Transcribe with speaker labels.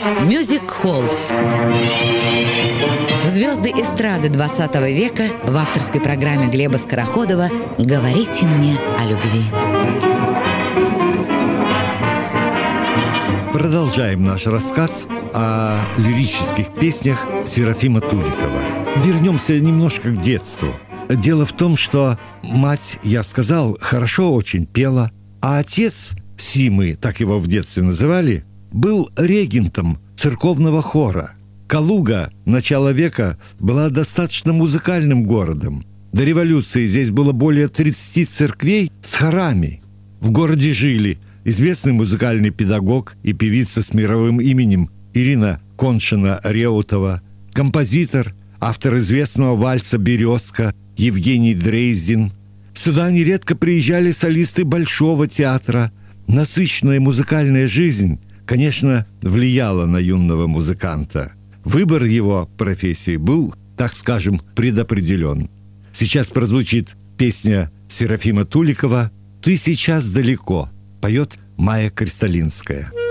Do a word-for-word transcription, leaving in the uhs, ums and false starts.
Speaker 1: Мюзик-холл. Звезды эстрады двадцатого века в авторской программе Глеба Скороходова «Говорите мне о любви».
Speaker 2: Продолжаем наш рассказ о лирических песнях Серафима Туликова. Вернемся немножко к детству. Дело в том, что мать, я сказал, хорошо очень пела, а отец Симы, так его в детстве называли, был регентом церковного хора. Калуга начала века была достаточно музыкальным городом. До революции здесь было более тридцати церквей с хорами. В городе жили известный музыкальный педагог и певица с мировым именем Ирина Коншина-Реутова, композитор, автор известного вальса «Березка» Евгений Дрейзин. Сюда нередко приезжали солисты Большого театра. Насыщенная музыкальная жизнь, конечно, влияла на юного музыканта. Выбор его профессии был, так скажем, предопределен. Сейчас прозвучит песня Серафима Туликова «Ты сейчас далеко», поет Майя Кристалинская.